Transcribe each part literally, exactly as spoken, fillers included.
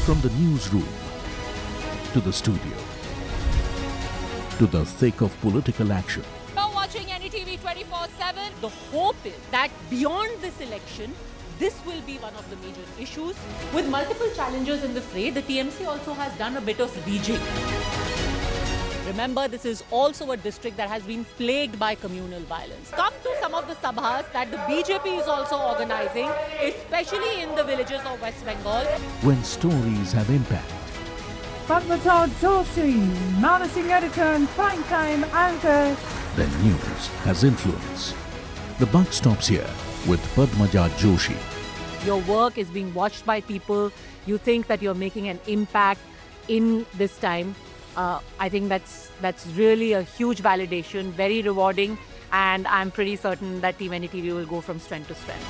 From the newsroom to the studio to the thick of political action. You're watching N D T V twenty-four seven. The hope is that beyond this election, this will be one of the major issues. With multiple challengers in the fray, the T M C also has done a bit of rejigging. Remember, this is also a district that has been plagued by communal violence. Come to some of the sabhas that the B J P is also organizing, especially in the villages of West Bengal. When stories have impact. Padma Joshi, managing editor and prime-time anchor. Then news has influence. The buck stops here with Padmaja Joshi. Your work is being watched by people. You think that you're making an impact in this time. Uh, I think that's that's really a huge validation, very rewarding, and I'm pretty certain that Team N D T V will go from strength to strength.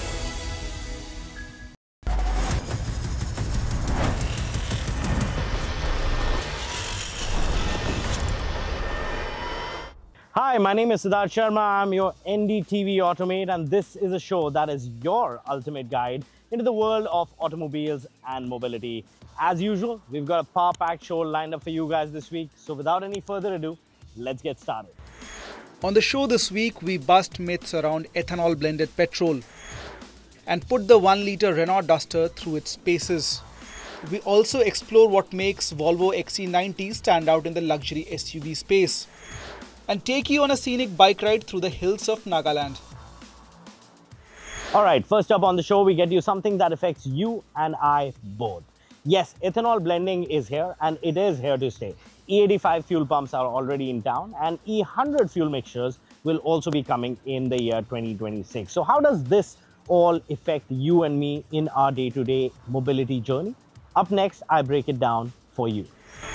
Hi, my name is Siddharth Sharma. I'm your N D T V Automate, and this is a show that is your ultimate guide into the world of automobiles and mobility. As usual, we've got a power-packed show lined up for you guys this week. So without any further ado, let's get started. On the show this week, we bust myths around ethanol-blended petrol and put the one litre Renault Duster through its paces. We also explore what makes Volvo X C ninety stand out in the luxury S U V space and take you on a scenic bike ride through the hills of Nagaland. All right, first up on the show, we get you something that affects you and I both. Yes, ethanol blending is here, and it is here to stay. E eighty-five fuel pumps are already in town, and E one hundred fuel mixtures will also be coming in the year twenty twenty-six. So how does this all affect you and me in our day-to-day mobility journey? Up next, I break it down for you.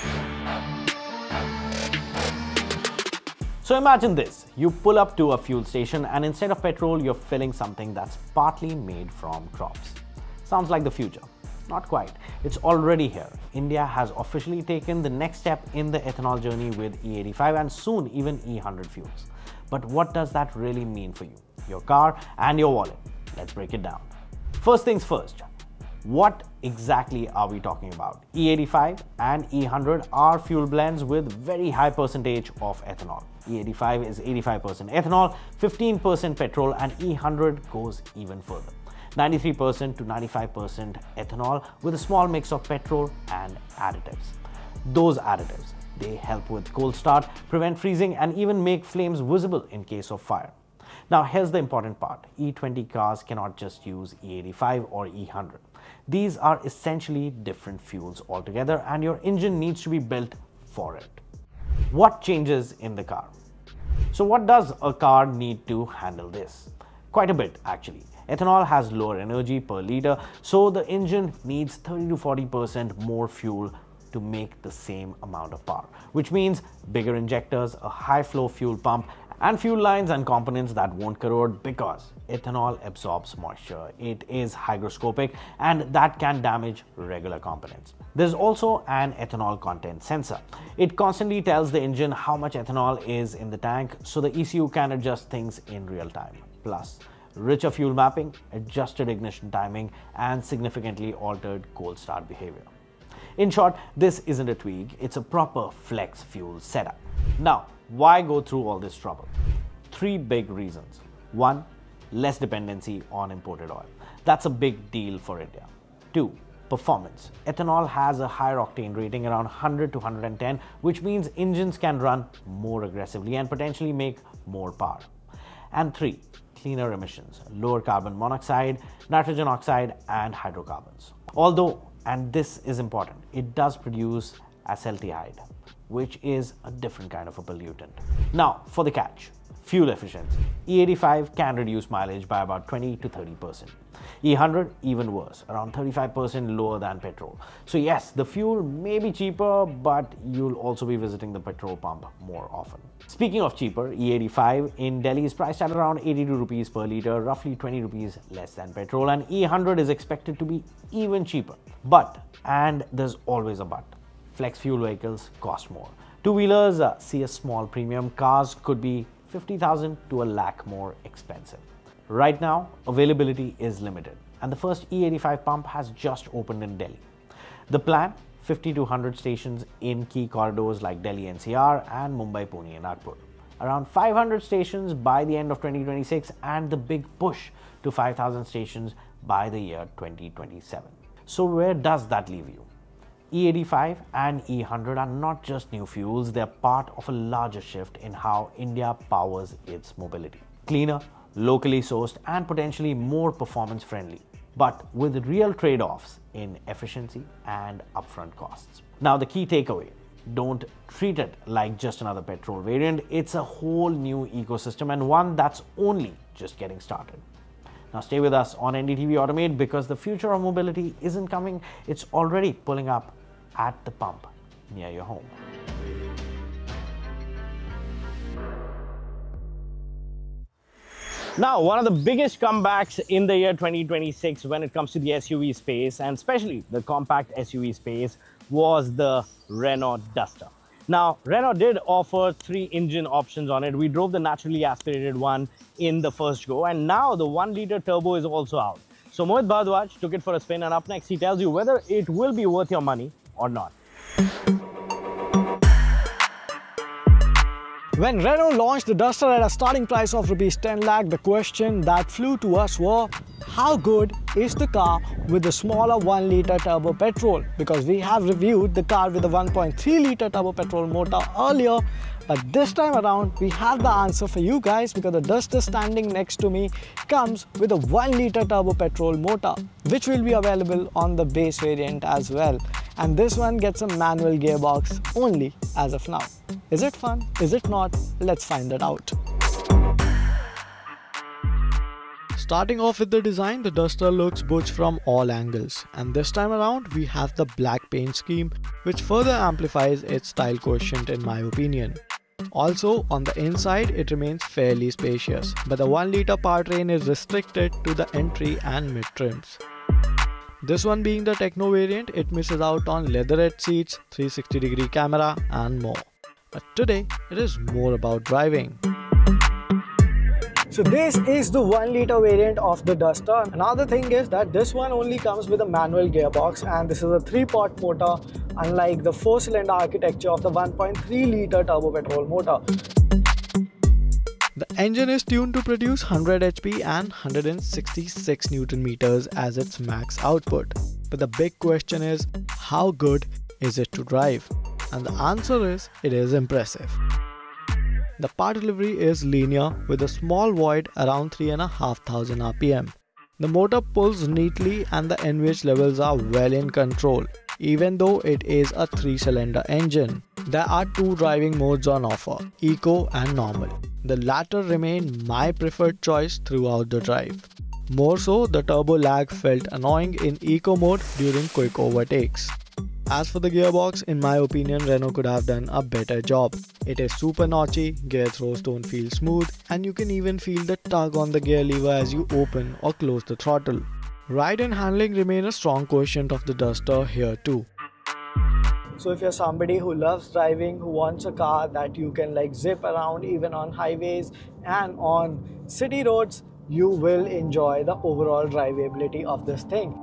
So imagine this, you pull up to a fuel station and instead of petrol, you're filling something that's partly made from crops. Sounds like the future. Not quite. It's already here. India has officially taken the next step in the ethanol journey with E eighty-five and soon even E one hundred fuels. But what does that really mean for you, your car and your wallet? Let's break it down. First things first, what exactly are we talking about? E eighty-five and E one hundred are fuel blends with very high percentage of ethanol. E eighty-five is eighty-five percent ethanol, fifteen percent petrol, and E one hundred goes even further. ninety-three percent to ninety-five percent ethanol with a small mix of petrol and additives. Those additives, they help with cold start, prevent freezing, and even make flames visible in case of fire. Now here's the important part. E twenty cars cannot just use E eighty-five or E one hundred. These are essentially different fuels altogether, and your engine needs to be built for it. What changes in the car? So what does a car need to handle this? Quite a bit actually. Ethanol has lower energy per liter, so the engine needs thirty to forty percent more fuel to make the same amount of power, which means bigger injectors, a high flow fuel pump, and fuel lines and components that won't corrode because ethanol absorbs moisture. It is hygroscopic and that can damage regular components. There's also an ethanol content sensor. It constantly tells the engine how much ethanol is in the tank, so the E C U can adjust things in real time. Plus, richer fuel mapping, adjusted ignition timing, and significantly altered cold start behavior. In short, this isn't a tweak, it's a proper flex fuel setup. Now, why go through all this trouble? Three big reasons. One, less dependency on imported oil. That's a big deal for India. Two, performance. Ethanol has a higher octane rating around one hundred to one hundred ten, which means engines can run more aggressively and potentially make more power. And three, cleaner emissions, lower carbon monoxide, nitrogen oxide, and hydrocarbons. Although, and this is important, it does produce acetaldehyde, which is a different kind of a pollutant. Now, for the catch, fuel efficiency. E eighty-five can reduce mileage by about twenty to thirty percent. E one hundred even worse, around thirty-five percent lower than petrol. So yes, the fuel may be cheaper, but you'll also be visiting the petrol pump more often. Speaking of cheaper, E eighty-five in Delhi is priced at around eighty-two rupees per litre, roughly twenty rupees less than petrol, and E one hundred is expected to be even cheaper. But, and there's always a but, flex fuel vehicles cost more. Two-wheelers uh, see a small premium, cars could be fifty thousand to a lakh more expensive. Right now, availability is limited, and the first E eighty-five pump has just opened in Delhi. The plan? fifty to one hundred stations in key corridors like Delhi N C R and Mumbai, Pune and Nagpur. Around five hundred stations by the end of twenty twenty-six, and the big push to five thousand stations by the year twenty twenty-seven. So where does that leave you? E eighty-five and E one hundred are not just new fuels, they are part of a larger shift in how India powers its mobility. Cleaner, locally sourced and potentially more performance friendly, but with real trade-offs in efficiency and upfront costs. Now the key takeaway, don't treat it like just another petrol variant. It's a whole new ecosystem and one that's only just getting started. Now stay with us on N D T V Automate, because the future of mobility isn't coming, it's already pulling up at the pump near your home. Now, one of the biggest comebacks in the year twenty twenty-six when it comes to the S U V space, and especially the compact S U V space, was the Renault Duster. Now, Renault did offer three engine options on it. We drove the naturally aspirated one in the first go, and now the one liter turbo is also out. So Mohit Bhardwaj took it for a spin, and up next he tells you whether it will be worth your money or not. When Renault launched the Duster at a starting price of rupees ten lakh, the question that flew to us were, how good is the car with the smaller one liter turbo petrol? Because we have reviewed the car with a one point three liter turbo petrol motor earlier, but this time around we have the answer for you guys, because the Duster standing next to me comes with a one liter turbo petrol motor, which will be available on the base variant as well. And this one gets a manual gearbox only as of now. Is it fun? Is it not? Let's find it out. Starting off with the design, the Duster looks butch from all angles, and this time around we have the black paint scheme, which further amplifies its style quotient in my opinion. Also, on the inside it remains fairly spacious, but the one liter powertrain is restricted to the entry and mid trims. This one being the Techno variant, it misses out on leatherette seats, three sixty degree camera and more. But today, it is more about driving. So this is the one liter variant of the Duster. Another thing is that this one only comes with a manual gearbox, and this is a three pot motor, unlike the four cylinder architecture of the one point three liter turbo petrol motor. The engine is tuned to produce one hundred H P and one hundred sixty-six Newton meters as its max output. But the big question is, how good is it to drive? And the answer is, it is impressive. The power delivery is linear with a small void around three thousand five hundred R P M. The motor pulls neatly and the N V H levels are well in control, even though it is a three cylinder engine. There are two driving modes on offer, Eco and Normal. The latter remained my preferred choice throughout the drive. More so, the turbo lag felt annoying in Eco mode during quick overtakes. As for the gearbox, in my opinion, Renault could have done a better job. It is super notchy, gear throws don't feel smooth, and you can even feel the tug on the gear lever as you open or close the throttle. Ride and handling remain a strong quotient of the Duster here too. So if you're somebody who loves driving, who wants a car that you can like zip around even on highways and on city roads, you will enjoy the overall drivability of this thing.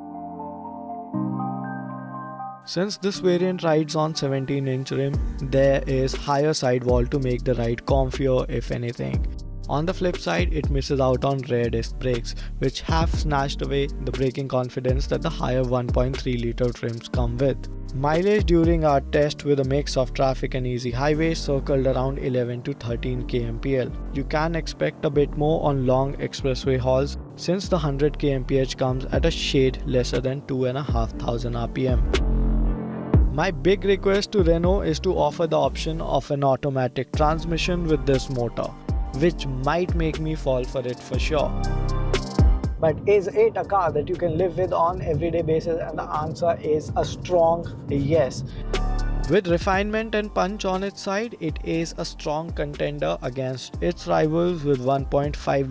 Since this variant rides on seventeen inch rim, there is higher sidewall to make the ride comfier if anything. On the flip side, it misses out on rear disc brakes, which have snatched away the braking confidence that the higher one point three liter trims come with. Mileage during our test with a mix of traffic and easy highways circled around eleven to thirteen kilometers per hour. You can expect a bit more on long expressway hauls, since the one hundred kilometers per hour comes at a shade lesser than two thousand five hundred R P M. My big request to Renault is to offer the option of an automatic transmission with this motor, which might make me fall for it for sure. But is it a car that you can live with on everyday basis? And the answer is a strong yes. With refinement and punch on its side, it is a strong contender against its rivals with one point five